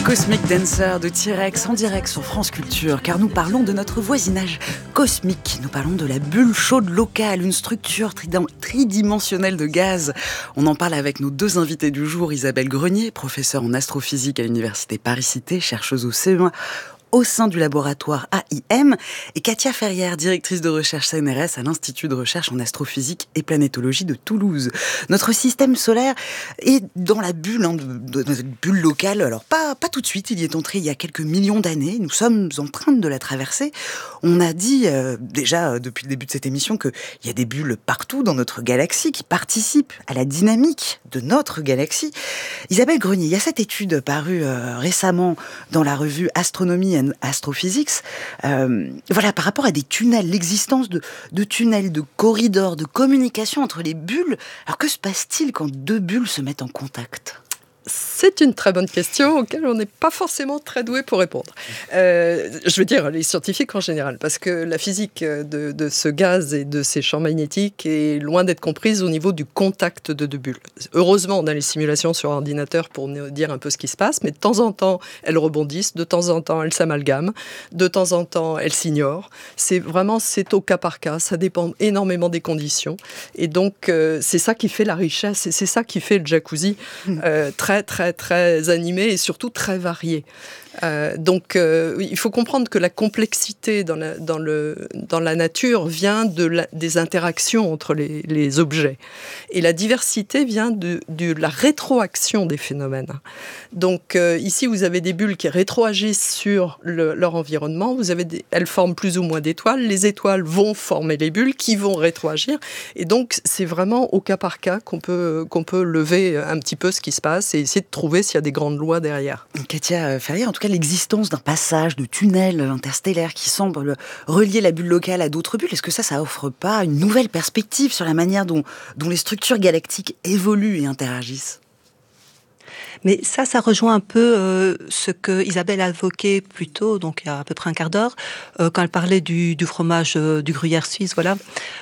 Cosmic Dancer de T-Rex en direct sur France Culture, car nous parlons de notre voisinage cosmique. Nous parlons de la bulle chaude locale, une structure tridimensionnelle de gaz. On en parle avec nos deux invités du jour, Isabelle Grenier, professeure en astrophysique à l'université Paris-Cité, chercheuse au CE1 au sein du laboratoire AIM, et Katia Ferrière, directrice de recherche CNRS à l'Institut de recherche en astrophysique et planétologie de Toulouse. Notre système solaire est dans la bulle, de notre bulle locale. Alors pas tout de suite, il y est entré il y a quelques millions d'années. Nous sommes en train de la traverser. On a dit déjà depuis le début de cette émission qu'il y a des bulles partout dans notre galaxie qui participent à la dynamique de notre galaxie. Isabelle Grenier, il y a cette étude parue récemment dans la revue Astronomy and Astrophysics, par rapport à des tunnels, l'existence de tunnels, de corridors, de communication entre les bulles. Alors que se passe-t-il quand deux bulles se mettent en contact ? C'est une très bonne question auquel on n'est pas forcément très doué pour répondre. Je veux dire les scientifiques en général, parce que la physique de ce gaz et de ces champs magnétiques est loin d'être comprise au niveau du contact de deux bulles. Heureusement, on a les simulations sur ordinateur pour nous dire un peu ce qui se passe, mais de temps en temps, elles rebondissent, de temps en temps, elles s'amalgament, de temps en temps, elles s'ignorent. C'est au cas par cas, ça dépend énormément des conditions. Et donc, c'est ça qui fait la richesse, et c'est ça qui fait le jacuzzi très animé et surtout très varié. Il faut comprendre que la complexité dans la nature vient des interactions entre les objets. Et la diversité vient de la rétroaction des phénomènes. Donc ici, vous avez des bulles qui rétroagissent sur leur environnement. Elles forment plus ou moins d'étoiles. Les étoiles vont former les bulles qui vont rétroagir. Et donc, c'est vraiment au cas par cas qu'on peut lever un petit peu ce qui se passe et essayer de trouver s'il y a des grandes lois derrière. Katia Ferrière, en tout cas, l'existence d'un passage de tunnel interstellaire qui semble relier la bulle locale à d'autres bulles, est-ce que ça offre pas une nouvelle perspective sur la manière dont les structures galactiques évoluent et interagissent ? Mais ça rejoint un peu ce que Isabelle a évoqué plus tôt, donc il y a à peu près un quart d'heure, quand elle parlait du fromage du gruyère suisse, voilà.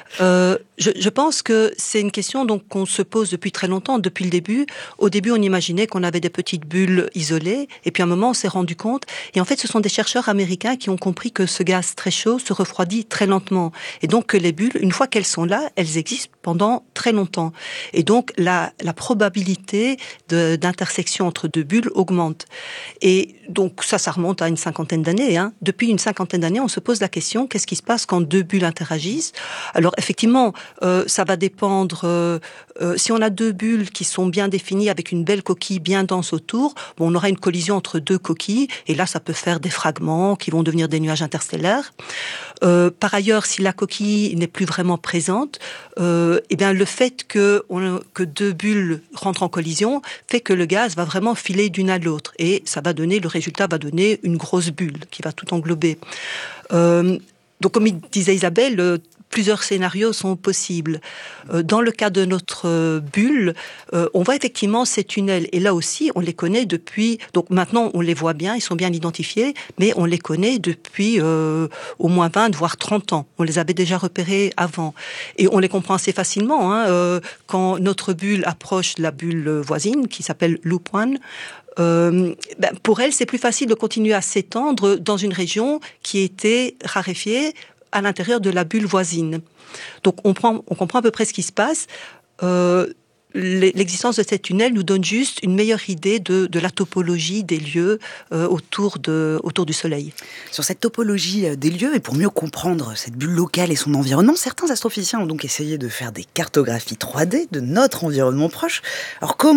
Je pense que c'est une question donc qu'on se pose depuis très longtemps, depuis le début. Au début, on imaginait qu'on avait des petites bulles isolées, et puis à un moment, on s'est rendu compte. Et en fait, ce sont des chercheurs américains qui ont compris que ce gaz très chaud se refroidit très lentement. Et donc que les bulles, une fois qu'elles sont là, elles existent pendant très longtemps. Et donc la probabilité d'intersection entre deux bulles augmente. Et donc ça remonte à une cinquantaine d'années. Depuis une cinquantaine d'années, on se pose la question, qu'est-ce qui se passe quand deux bulles interagissent ? Alors effectivement, ça va dépendre. Si on a deux bulles qui sont bien définies avec une belle coquille bien dense autour, on aura une collision entre deux coquilles, et là ça peut faire des fragments qui vont devenir des nuages interstellaires. Par ailleurs, si la coquille n'est plus vraiment présente, le fait que deux bulles rentrent en collision fait que le gaz va vraiment filer d'une à l'autre, et le résultat va donner une grosse bulle qui va tout englober. Donc comme disait Isabelle, plusieurs scénarios sont possibles. Dans le cas de notre bulle, on voit effectivement ces tunnels. Et là aussi, on les connaît depuis... Donc maintenant, on les voit bien, ils sont bien identifiés, mais on les connaît depuis au moins 20, voire 30 ans. On les avait déjà repérés avant. Et on les comprend assez facilement. Quand notre bulle approche la bulle voisine, qui s'appelle Loop 1, pour elle, c'est plus facile de continuer à s'étendre dans une région qui était raréfiée à l'intérieur de la bulle voisine. Donc on comprend à peu près ce qui se passe. L'existence de ces tunnels nous donne juste une meilleure idée de la topologie des lieux autour du Soleil. Sur cette topologie des lieux, et pour mieux comprendre cette bulle locale et son environnement, certains astrophysiciens ont donc essayé de faire des cartographies 3D de notre environnement proche. Alors comment